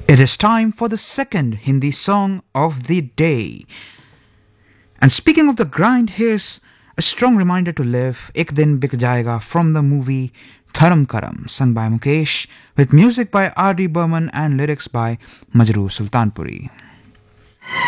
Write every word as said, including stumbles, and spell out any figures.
It is time for the second Hindi song of the day. And speaking of the grind, here's a strong reminder to live. Ek Din Bik Jayega from the movie Dharam Karam, sung by Mukesh, with music by R D. Burman and lyrics by Majroo Sultanpuri.